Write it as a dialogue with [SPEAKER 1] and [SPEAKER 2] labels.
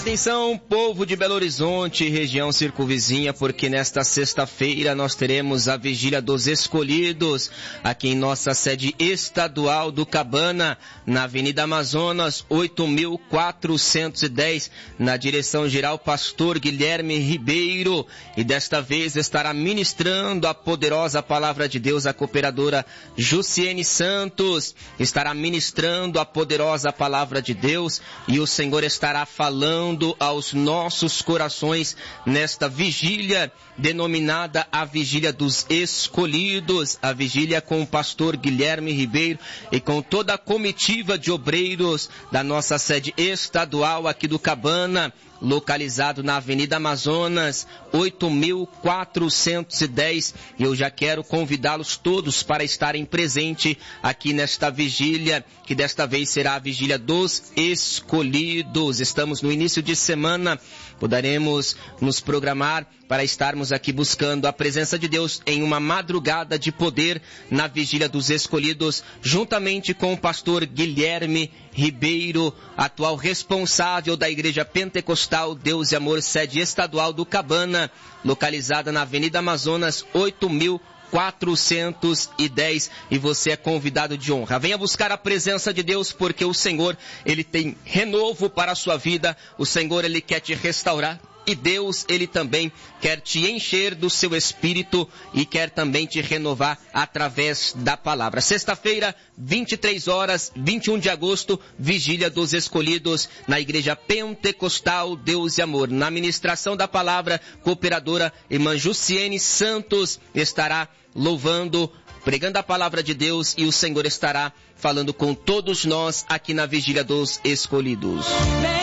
[SPEAKER 1] Atenção, povo de Belo Horizonte, região circunvizinha, porque nesta sexta-feira nós teremos a Vigília dos Escolhidos, aqui em nossa sede estadual do Cabana, na Avenida Amazonas, 8.410, na direção geral Pastor Guilherme Ribeiro. E desta vez estará ministrando a poderosa palavra de Deus a cooperadora Jussiene Santos. Estará ministrando a poderosa palavra de Deus e o Senhor estará falando aos nossos corações nesta vigília denominada a Vigília dos Escolhidos, a vigília com o pastor Guilherme Ribeiro e com toda a comitiva de obreiros da nossa sede estadual aqui do Cabana, localizado na Avenida Amazonas, 8.410. Eu já quero convidá-los todos para estarem presentes aqui nesta vigília, que desta vez será a Vigília dos Escolhidos. Estamos no início de semana, poderemos nos programar para estarmos aqui buscando a presença de Deus em uma madrugada de poder na Vigília dos Escolhidos, juntamente com o pastor Guilherme Ribeiro, atual responsável da Igreja Pentecostal Deus e Amor, sede estadual do Cabana, localizada na Avenida Amazonas, 8.410, e você é convidado de honra. Venha buscar a presença de Deus, porque o Senhor, Ele tem renovo para a sua vida, o Senhor, Ele quer te restaurar. E Deus, Ele também quer te encher do seu espírito e quer também te renovar através da palavra. Sexta-feira, 23 horas, 21 de agosto, Vigília dos Escolhidos, na Igreja Pentecostal Deus e Amor. Na ministração da palavra, cooperadora irmã Jussiene Santos estará louvando, pregando a palavra de Deus, e o Senhor estará falando com todos nós aqui na Vigília dos Escolhidos.